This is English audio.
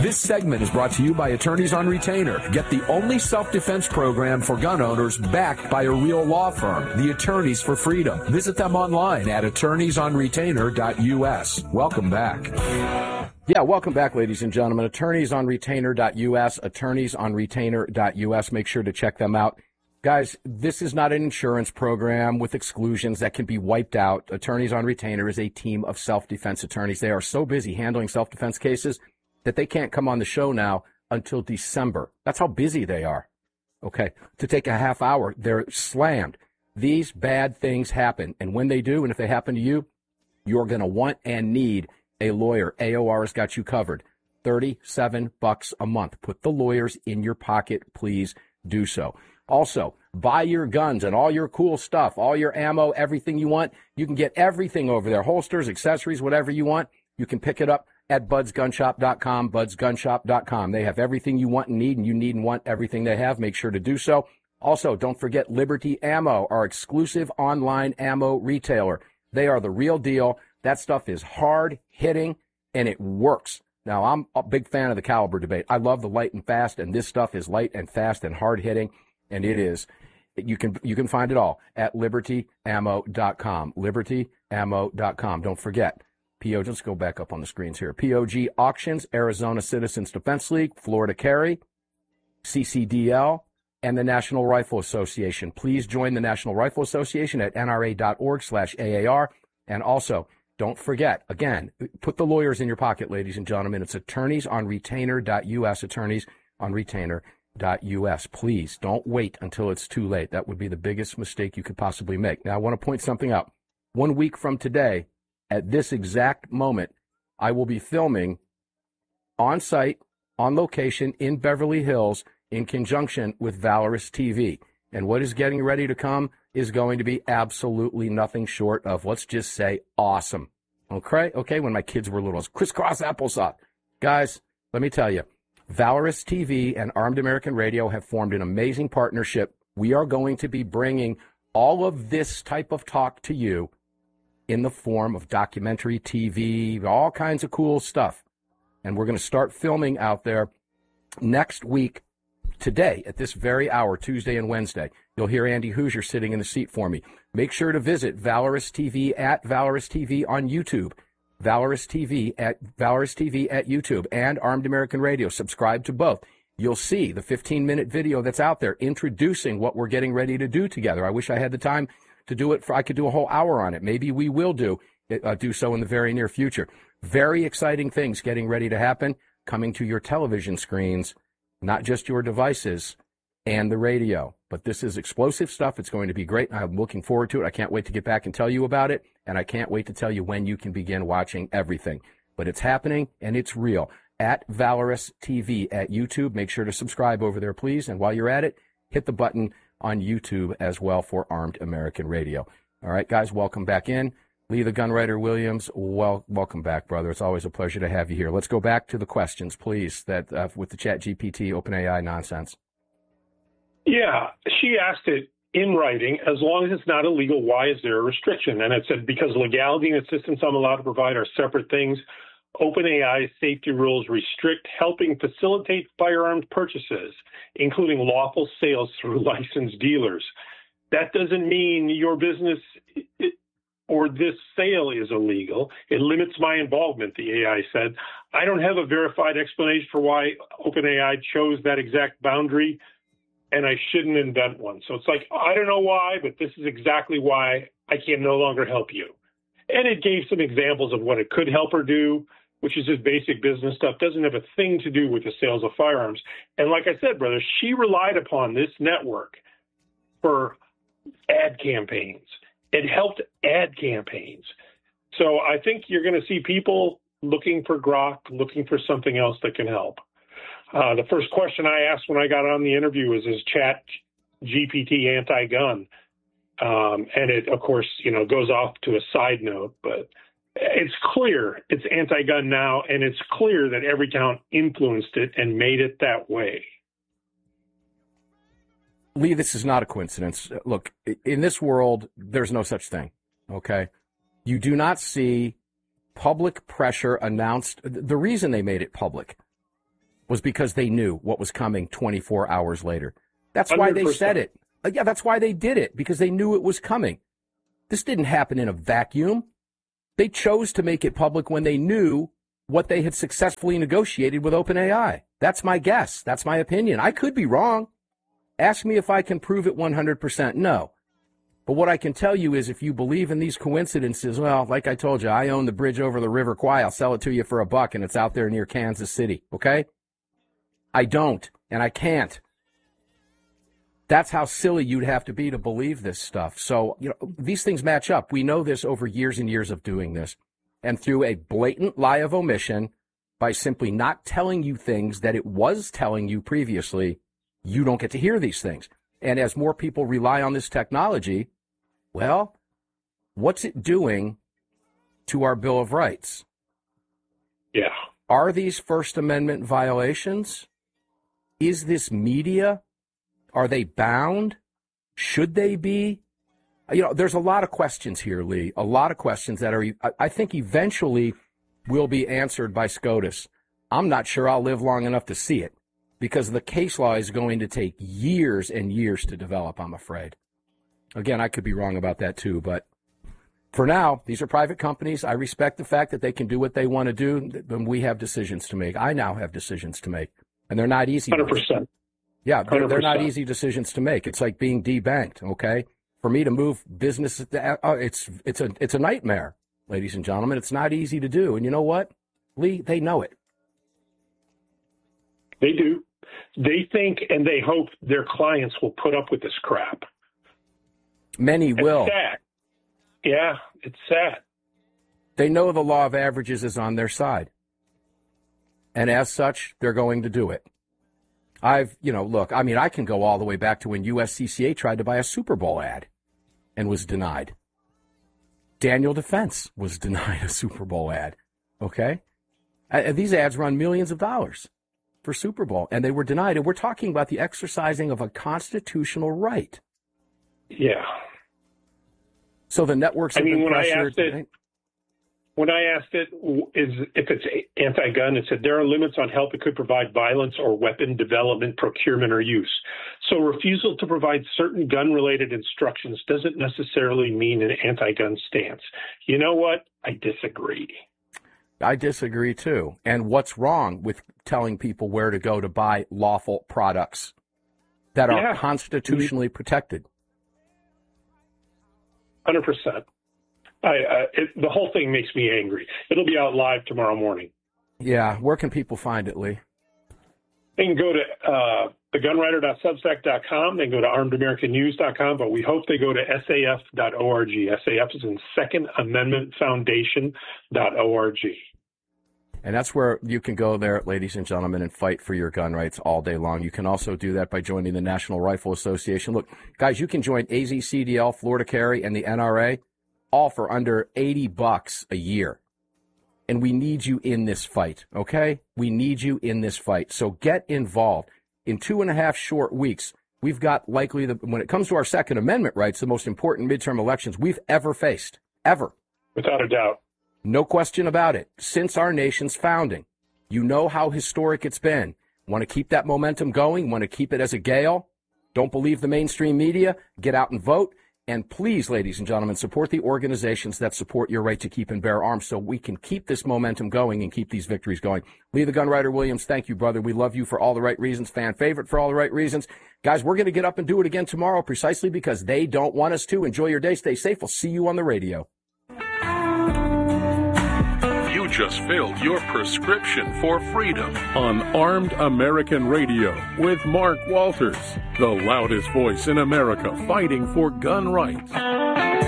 This segment is brought to you by Attorneys on Retainer. Get the only self-defense program for gun owners backed by a real law firm, the Attorneys for Freedom. Visit them online at attorneysonretainer.us. Welcome back. Yeah, welcome back, ladies and gentlemen. Attorneysonretainer.us, attorneysonretainer.us. Make sure to check them out. Guys, this is not an insurance program with exclusions that can be wiped out. Attorneys on Retainer is a team of self-defense attorneys. They are so busy handling self-defense cases that they can't come on the show now until December. That's how busy they are. Okay, to take a half hour, they're slammed. These bad things happen, and when they do, and if they happen to you, you're going to want and need a lawyer. AOR has got you covered. $37 a month. Put the lawyers in your pocket. Please do so. Also, buy your guns and all your cool stuff, all your ammo, everything you want. You can get everything over there, holsters, accessories, whatever you want. You can pick it up at budsgunshop.com, budsgunshop.com. They have everything you want and you need and want everything they have. Make sure to do so. Also, don't forget Liberty Ammo, our exclusive online ammo retailer. They are the real deal. That stuff is hard-hitting, and it works. Now, I'm a big fan of the caliber debate. I love the light and fast, and this stuff is light and fast and hard-hitting. And it is. You can find it all at libertyammo.com. Libertyammo.com. Don't forget. Let's go back up on the screens here. POG Auctions, Arizona Citizens Defense League, Florida Carry, CCDL, and the National Rifle Association. Please join the National Rifle Association at nra.org/AAR. And also, don't forget, again, put the lawyers in your pocket, ladies and gentlemen. It's attorneysonretainer.us, attorneysonretainer.us. Please don't wait until it's too late. That would be the biggest mistake you could possibly make. Now, I want to point something out. 1 week from today, at this exact moment, I will be filming on site, on location in Beverly Hills in conjunction with Valorous TV. And what is getting ready to come is going to be absolutely nothing short of, let's just say, awesome. Okay, when my kids were little, it was crisscross applesauce. Guys, let me tell you, Valorous TV and Armed American Radio have formed an amazing partnership. We are going to be bringing all of this type of talk to you in the form of documentary TV, all kinds of cool stuff. And we're going to start filming out there next week, today, at this very hour, Tuesday and Wednesday. You'll hear Andy Hoosier sitting in the seat for me. Make sure to visit Valorous TV at Valorous TV on YouTube. Valorous TV at YouTube and Armed American Radio. Subscribe to both. You'll see the 15-minute video that's out there introducing what we're getting ready to do together. I wish I had the time to do it. I could do a whole hour on it. Maybe we will do so in the very near future. Very exciting things getting ready to happen, coming to your television screens, not just your devices and the radio. But this is explosive stuff. It's going to be great. I'm looking forward to it. I can't wait to get back and tell you about it. And I can't wait to tell you when you can begin watching everything. But it's happening, and it's real. At Valorous TV at YouTube. Make sure to subscribe over there, please. And while you're at it, hit the button on YouTube as well for Armed American Radio. All right, guys, welcome back in. Lee the Gunwriter Williams, welcome back, brother. It's always a pleasure to have you here. Let's go back to the questions, please, that with the ChatGPT, OpenAI nonsense. Yeah, she asked it in writing, as long as it's not illegal, why is there a restriction? And it said, because legality and assistance I'm allowed to provide are separate things. OpenAI's safety rules restrict helping facilitate firearms purchases, including lawful sales through licensed dealers. That doesn't mean your business or this sale is illegal. It limits my involvement, the AI said. I don't have a verified explanation for why OpenAI chose that exact boundary, and I shouldn't invent one. So it's like, I don't know why, but this is exactly why I can no longer help you. And it gave some examples of what it could help her do, which is just basic business stuff, doesn't have a thing to do with the sales of firearms. And like I said, brother, she relied upon this network for ad campaigns. It helped ad campaigns. So I think you're going to see people looking for Grok, looking for something else that can help. The first question I asked when I got on the interview was, is Chat GPT anti-gun? And it, of course, goes off to a side note, but it's clear it's anti-gun now, and it's clear that Everytown influenced it and made it that way. Lee, this is not a coincidence. Look, in this world, there's no such thing, okay? You do not see public pressure announced. The reason they made it public was because they knew what was coming 24 hours later. That's why 100%. they said it. Yeah, that's why they did it, because they knew it was coming. This didn't happen in a vacuum. They chose to make it public when they knew what they had successfully negotiated with OpenAI. That's my guess. That's my opinion. I could be wrong. Ask me if I can prove it 100%. No. But what I can tell you is if you believe in these coincidences, well, like I told you, I own the bridge over the River Kwai. I'll sell it to you for $1, and it's out there near Kansas City, okay? I don't, and I can't. That's how silly you'd have to be to believe this stuff. So, these things match up. We know this over years and years of doing this. And through a blatant lie of omission, by simply not telling you things that it was telling you previously, you don't get to hear these things. And as more people rely on this technology, well, what's it doing to our Bill of Rights? Yeah. Are these First Amendment violations? Is this media? Are they bound? Should they be? There's a lot of questions here, Lee, a lot of questions that are, I think, eventually will be answered by SCOTUS. I'm not sure I'll live long enough to see it because the case law is going to take years and years to develop, I'm afraid. Again, I could be wrong about that, too, but for now, these are private companies. I respect the fact that they can do what they want to do, and we have decisions to make. I now have decisions to make, and they're not easy. 100%. Yeah, they're not easy decisions to make. It's like being debanked, okay? For me to move business, it's a nightmare, ladies and gentlemen. It's not easy to do. And you know what, Lee? They know it. They do. They think and they hope their clients will put up with this crap. Many will. It's sad. Yeah, it's sad. They know the law of averages is on their side. And as such, they're going to do it. I can go all the way back to when USCCA tried to buy a Super Bowl ad and was denied. Daniel Defense was denied a Super Bowl ad. Okay? These ads run millions of dollars for Super Bowl, and they were denied. And we're talking about the exercising of a constitutional right. Yeah. So the networks have been pressured. When I asked it, if it's anti-gun, it said there are limits on help it could provide violence or weapon development, procurement, or use. So refusal to provide certain gun-related instructions doesn't necessarily mean an anti-gun stance. You know what? I disagree. I disagree, too. And what's wrong with telling people where to go to buy lawful products that are constitutionally protected? 100%. The whole thing makes me angry. It'll be out live tomorrow morning. Yeah. Where can people find it, Lee? They can go to thegunwriter.substack.com. They can go to armedamericannews.com, but we hope they go to saf.org. SAF is in Second Amendment Foundation.org. And that's where you can go there, ladies and gentlemen, and fight for your gun rights all day long. You can also do that by joining the National Rifle Association. Look, guys, you can join AZCDL, Florida Carry, and the NRA, all for under $80 a year. And we need you in this fight, okay? We need you in this fight. So get involved. In 2.5 short weeks, we've got likely, when it comes to our Second Amendment rights, the most important midterm elections we've ever faced. Ever. Without a doubt. No question about it. Since our nation's founding. You know how historic it's been. Want to keep that momentum going? Want to keep it as a gale? Don't believe the mainstream media? Get out and vote. And please, ladies and gentlemen, support the organizations that support your right to keep and bear arms so we can keep this momentum going and keep these victories going. Lee the Gun Writer Williams, thank you, brother. We love you for all the right reasons. Fan favorite for all the right reasons. Guys, we're going to get up and do it again tomorrow precisely because they don't want us to. Enjoy your day. Stay safe. We'll see you on the radio. You just filled your prescription for freedom on Armed American Radio with Mark Walters, the loudest voice in America fighting for gun rights.